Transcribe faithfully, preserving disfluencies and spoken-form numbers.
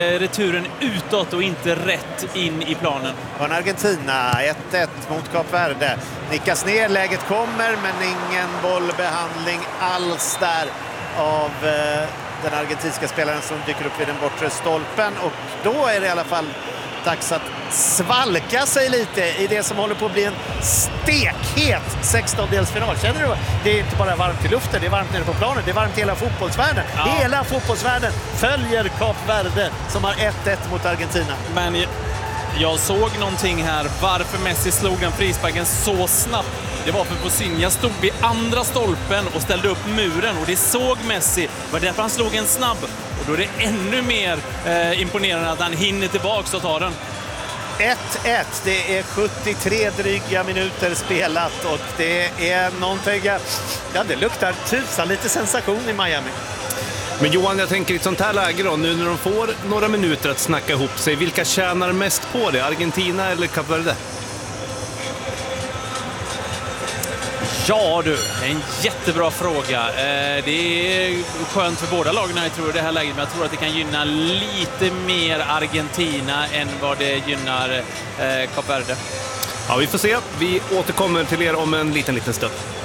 Returen utåt och inte rätt in i planen. Från Argentina, ett ett mot Kap Verde. Nickas ner, läget kommer, men ingen bollbehandling alls där av eh, den argentinska spelaren som dyker upp vid den bortre stolpen. Och då är det i alla fall dags att svalka sig lite i det som håller på att bli en stekhet sextondelsfinal. Känner du? Det är inte bara varmt i luften, det är varmt nere på planen, det är varmt i hela fotbollsvärlden. Ja. Hela fotbollsvärlden följer Kap Verde som har ett ett mot Argentina. Men jag, jag såg någonting här, varför Messi slog den frisparken så snabbt. Det var för Pozinha stod vid andra stolpen och ställde upp muren, och det såg Messi. Det var därför han slog en snabb. Och då är det ännu mer eh, imponerande att han hinner tillbaka och tar den. ett ett, det är sjuttiotre dryga minuter spelat och det är någonting, ja det luktar tusan lite sensation i Miami. Men Johan, jag tänker i ett sånt här läge då, nu när de får några minuter att snacka ihop sig, vilka tjänar mest på det? Argentina eller Kap Verde? Ja du, en jättebra fråga. Det är skönt för båda lagen jag tror i det här läget, men jag tror att det kan gynna lite mer Argentina än vad det gynnar Kap Verde. Ja, vi får se. Vi återkommer till er om en liten, liten stund.